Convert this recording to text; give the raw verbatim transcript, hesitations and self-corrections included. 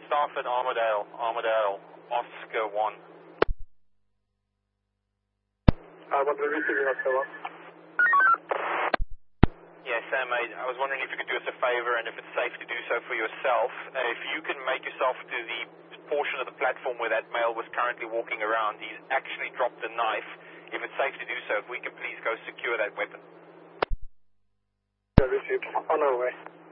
Starford, Armadale, Armadale, Oscar one. I want to receiving Oscar one. Yeah, Sam, mate, I was wondering if you could do us a favor and if it's safe to do so for yourself. Uh, if you can make yourself to the portion of the platform where that male was currently walking around, he's actually dropped a knife. If it's safe to do so, if we can please go secure that weapon. Received. On our way.